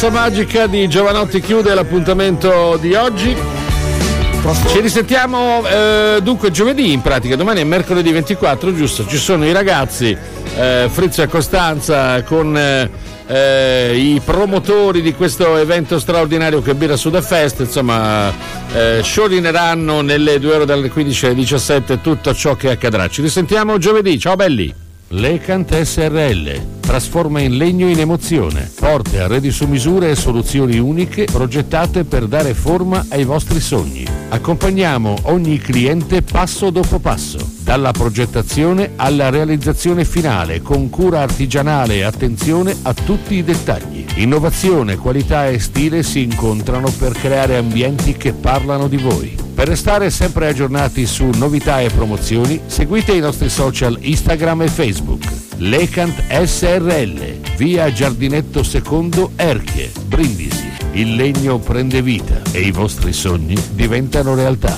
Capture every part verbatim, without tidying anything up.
Forza Magica di Giovanotti chiude l'appuntamento di oggi. Ci risentiamo eh, dunque giovedì, in pratica domani è mercoledì ventiquattro, giusto? Ci sono i ragazzi eh, Frizzo e Costanza con eh, eh, i promotori di questo evento straordinario che è Birra Suda Fest, insomma eh, sciorineranno nelle due ore dalle quindici alle diciassette tutto ciò che accadrà. Ci risentiamo giovedì, ciao belli! Lecant S R L trasforma in legno in emozione, porte, arredi su misura e soluzioni uniche progettate per dare forma ai vostri sogni. Accompagniamo ogni cliente passo dopo passo, dalla progettazione alla realizzazione finale, con cura artigianale e attenzione a tutti i dettagli. Innovazione, qualità e stile si incontrano per creare ambienti che parlano di voi. Per restare sempre aggiornati su novità e promozioni, seguite i nostri social Instagram e Facebook. Lecant S R L, via Giardinetto Secondo, Erchie, Brindisi. Il legno prende vita e i vostri sogni diventano realtà.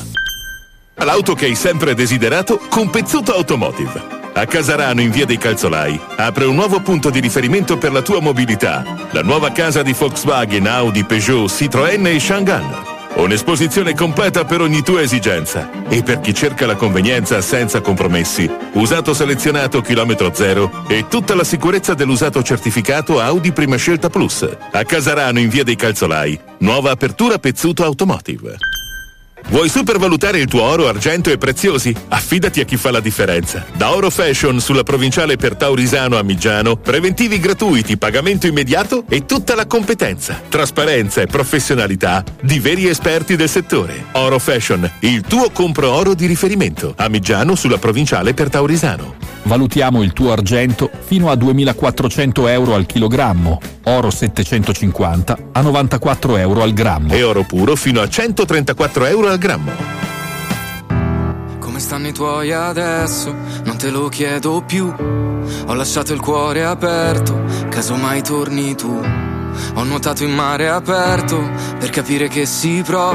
L'auto che hai sempre desiderato con Pezzuto Automotive. A Casarano, in via dei Calzolai, apre un nuovo punto di riferimento per la tua mobilità. La nuova casa di Volkswagen, Audi, Peugeot, Citroën e Chang'an. Un'esposizione completa per ogni tua esigenza. E per chi cerca la convenienza senza compromessi, usato selezionato chilometro zero e tutta la sicurezza dell'usato certificato Audi Prima Scelta Plus. A Casarano, in via dei Calzolai, nuova apertura Pezzuto Automotive. Vuoi supervalutare il tuo oro, argento e preziosi? Affidati a chi fa la differenza. Da Oro Fashion sulla provinciale per Taurisano a Migiano, preventivi gratuiti, pagamento immediato e tutta la competenza, trasparenza e professionalità di veri esperti del settore. Oro Fashion, il tuo compro oro di riferimento. A Migiano sulla provinciale per Taurisano. Valutiamo il tuo argento fino a duemilaquattrocento euro al chilogrammo, oro settecentocinquanta a novantaquattro euro al grammo e oro puro fino a centotrentaquattro euro al grammo. Come stanno i tuoi adesso? Non te lo chiedo più. Ho lasciato il cuore aperto, caso mai torni tu. Ho nuotato in mare aperto per capire che si prova